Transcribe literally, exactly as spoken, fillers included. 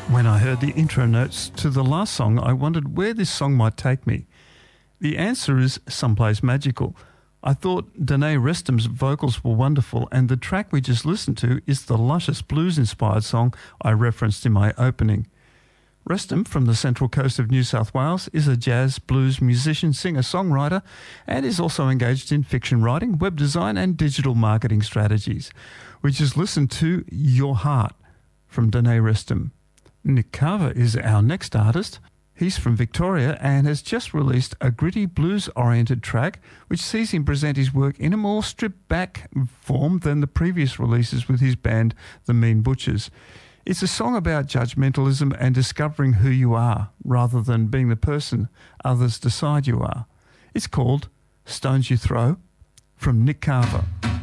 When I heard the intro notes to the last song, I wondered where this song might take me. The answer is someplace magical. I thought Danae Restam's vocals were wonderful, and the track we just listened to is the luscious blues-inspired song I referenced in my opening. Restam, from the Central Coast of New South Wales, is a jazz blues musician, singer-songwriter, and is also engaged in fiction writing, web design and digital marketing strategies. We just listened to Your Heart from Danae Restam. Nick Carver is our next artist. He's from Victoria and has just released a gritty blues-oriented track which sees him present his work in a more stripped-back form than the previous releases with his band The Mean Butchers. It's a song about judgmentalism and discovering who you are rather than being the person others decide you are. It's called Stones You Throw from Nick Carver.